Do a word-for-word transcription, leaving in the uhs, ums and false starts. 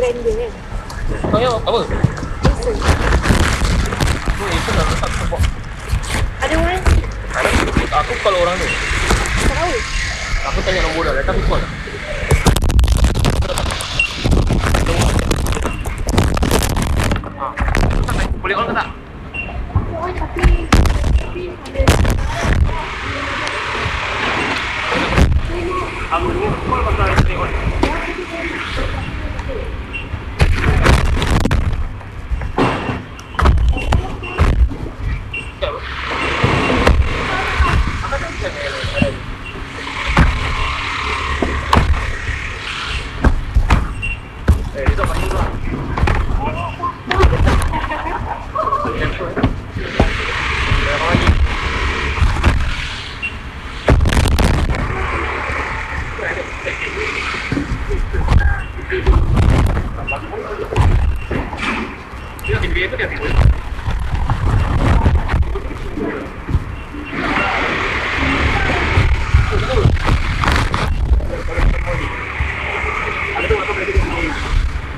brand dia kan. Kau yang apa? Acer. Tu itu nak letak sebab. Ada warranty? Ada. Aku kalau orang tu. Tak tahu. Aku tanya nombor dah, datang aku call. Boleh on ke tak? Aku on tapi tapi ada Aku ni call pasal stay on. Eh, itu apa itu? Dia di video itu dia